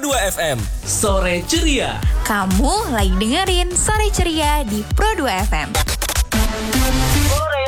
Pro2 FM. Sore ceria. Kamu lagi dengerin Sore Ceria di Pro2 FM. Sore